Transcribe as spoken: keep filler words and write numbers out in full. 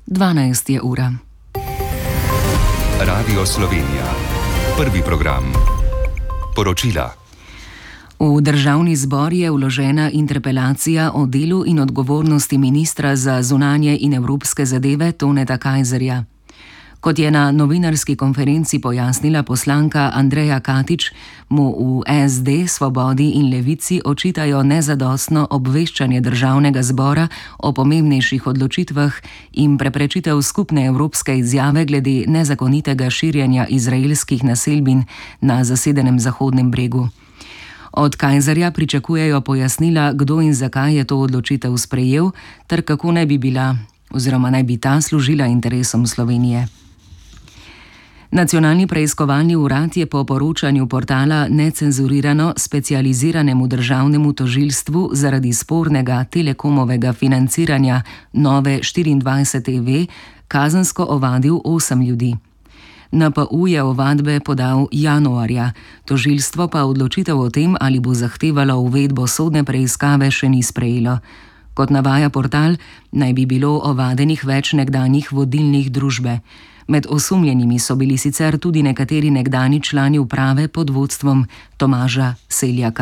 dvanajst je ura. Radio Slovenija. Prvi program. Poročila. V državni zbor je vložena interpelacija o delu in odgovornosti ministra za zunanje in evropske zadeve Toneta Kajzerja. Kot je na novinarski konferenci pojasnila poslanka Andreja Katič, mu v es de, Svobodi in Levici očitajo nezadostno obveščanje državnega zbora o pomembnejših odločitvah in preprečitev skupne evropske izjave glede nezakonitega širjenja izraelskih naselbin na zasedenem Zahodnem bregu. Od Kajzerja pričakujejo pojasnila, kdo in zakaj je to odločitev sprejel, ter kako naj bi bila oziroma naj bi ta služila interesom Slovenije. Nacionalni preiskovalni urad je po poročanju portala Necenzurirano specializiranemu državnemu tožilstvu zaradi spornega Telekomovega financiranja Nove štiriindvajset te ve kazensko ovadil osem ljudi. en pe u je ovadbe podal januarja, tožilstvo pa odločitev o tem, ali bo zahtevalo uvedbo sodne preiskave, še ni sprejelo. Kot navaja portal, naj bi bilo ovadenih več nekdanjih vodilnih družbe. Med osumljenimi so bili sicer tudi nekateri nekdanji člani uprave pod vodstvom Tomaža Seljaka.